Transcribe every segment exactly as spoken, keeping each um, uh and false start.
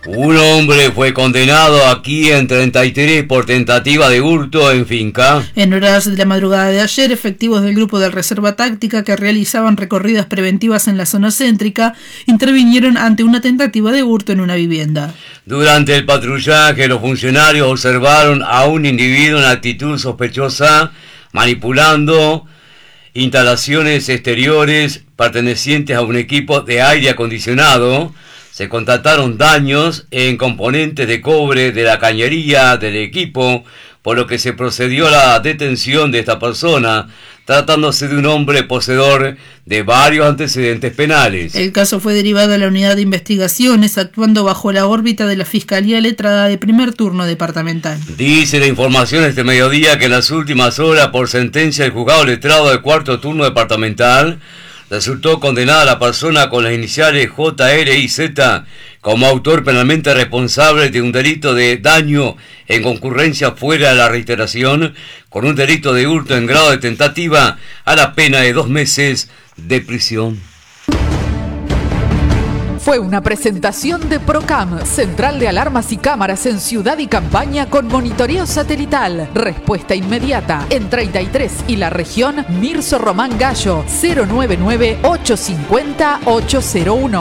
Un hombre fue condenado aquí en treinta y tres por tentativa de hurto en finca. En horas de la madrugada de ayer, efectivos del grupo de Reserva Táctica que realizaban recorridas preventivas en la zona céntrica intervinieron ante una tentativa de hurto en una vivienda. Durante el patrullaje, los funcionarios observaron a un individuo en actitud sospechosa manipulando instalaciones exteriores pertenecientes a un equipo de aire acondicionado. Se constataron daños en componentes de cobre de la cañería del equipo, por lo que se procedió a la detención de esta persona, tratándose de un hombre poseedor de varios antecedentes penales. El caso fue derivado a la unidad de investigaciones, actuando bajo la órbita de la Fiscalía Letrada de primer turno departamental. Dice la información este mediodía que en las últimas horas, por sentencia del juzgado letrado del cuarto turno departamental, resultó condenada la persona con las iniciales J R I Z como autor penalmente responsable de un delito de daño en concurrencia fuera de la reiteración, con un delito de hurto en grado de tentativa, a la pena de dos meses de prisión. Fue una presentación de Procam, Central de Alarmas y Cámaras en Ciudad y Campaña con monitoreo satelital. Respuesta inmediata en treinta y tres y la región. Mirso Román Gallo, cero nueve nueve, ocho cinco cero, ocho cero uno.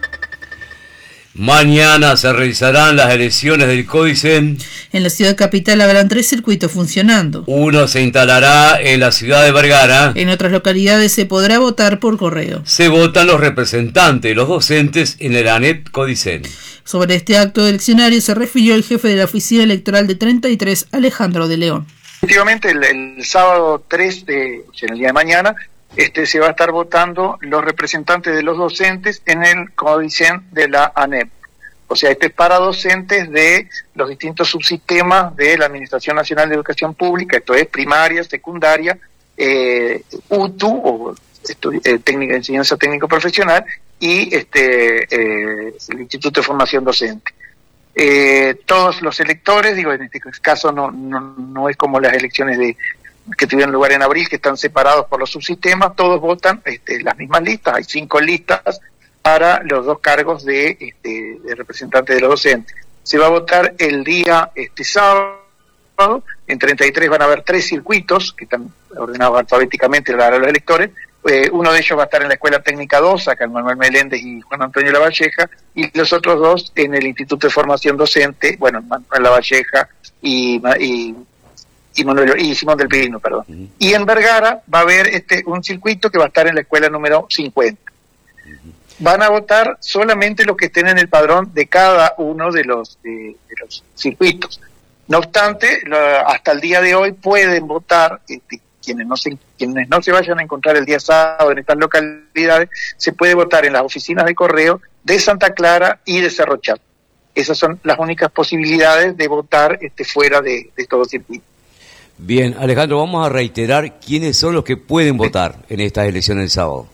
Mañana se realizarán las elecciones del Códice. En la ciudad capital habrán tres circuitos funcionando. Uno se instalará en la ciudad de Vergara. En otras localidades se podrá votar por correo. Se votan los representantes y los docentes en el ANEP Códice. Sobre este acto eleccionario se refirió el jefe de la oficina electoral de treinta y tres, Alejandro de León. Efectivamente, el, el sábado tres, de, o sea, en el día de mañana, este, se va a estar votando los representantes de los docentes en el Códice de la ANEP. O sea, este es para docentes de los distintos subsistemas de la Administración Nacional de Educación Pública, esto es primaria, secundaria, eh, U T U, o estu- eh, técnica, enseñanza técnico profesional, y este eh, el Instituto de Formación Docente. Eh, todos los electores, digo, en este caso no, no, no es como las elecciones de que tuvieron lugar en abril, que están separados por los subsistemas, todos votan este, las mismas listas, hay cinco listas para los dos cargos de, este, de representantes de los docentes. Se va a votar el día este sábado, en treinta y tres van a haber tres circuitos, que están ordenados alfabéticamente para los electores. Eh, uno de ellos va a estar en la Escuela Técnica dos, acá en Manuel Meléndez y Juan Antonio Lavalleja, y los otros dos en el Instituto de Formación Docente, bueno, Manuel Lavalleja y... y Y, Manuel, y Simón del Pino, perdón. Uh-huh. Y en Vergara va a haber este un circuito que va a estar en la escuela número cincuenta. Uh-huh. Van a votar solamente los que estén en el padrón de cada uno de los, de, de los circuitos. No obstante, la, hasta el día de hoy pueden votar, este, quienes, no se, quienes no se vayan a encontrar el día sábado en estas localidades, se puede votar en las oficinas de correo de Santa Clara y de Cerro Chaco. Esas son las únicas posibilidades de votar este, fuera de, de estos circuitos. Bien, Alejandro, vamos a reiterar quiénes son los que pueden votar en estas elecciones del sábado.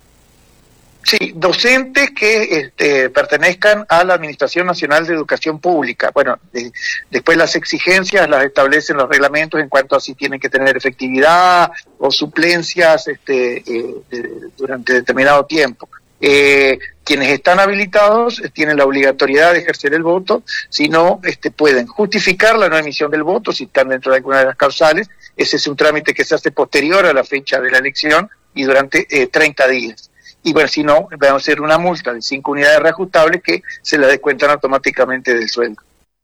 Sí, docentes que este, pertenezcan a la Administración Nacional de Educación Pública. Bueno, de, después las exigencias las establecen los reglamentos en cuanto a si tienen que tener efectividad o suplencias este, eh, de, durante determinado tiempo. Eh, quienes están habilitados eh, tienen la obligatoriedad de ejercer el voto, si no este, pueden justificar la no emisión del voto si están dentro de alguna de las causales. Ese es un trámite que se hace posterior a la fecha de la elección y durante eh, treinta días. Y bueno, si no, van a hacer una multa de cinco unidades reajustables que se la descuentan automáticamente del sueldo.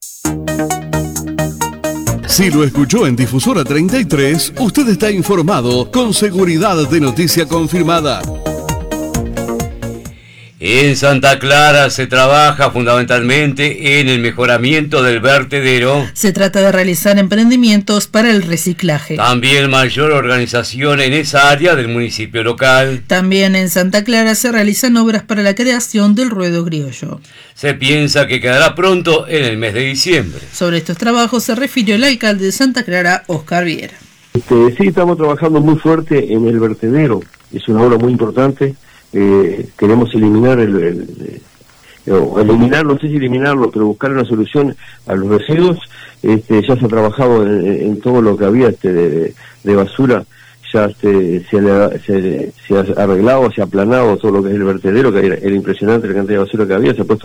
Si lo escuchó en Difusora treinta y tres, usted está informado con seguridad de noticia confirmada. En Santa Clara se trabaja fundamentalmente en el mejoramiento del vertedero. Se trata de realizar emprendimientos para el reciclaje. También mayor organización en esa área del municipio local. También en Santa Clara se realizan obras para la creación del ruedo criollo. Se piensa que quedará pronto en el mes de diciembre. Sobre estos trabajos se refirió el alcalde de Santa Clara, Oscar Viera. Este, sí, estamos trabajando muy fuerte en el vertedero. Es una obra muy importante. Eh, queremos eliminar el, el, el eliminar, no sé si eliminarlo, pero buscar una solución a los residuos. Este, ya se ha trabajado en, en todo lo que había este de, de basura, ya este, se, ha, se, se ha arreglado, se ha aplanado todo lo que es el vertedero, que era, era impresionante la cantidad de basura que había, se ha puesto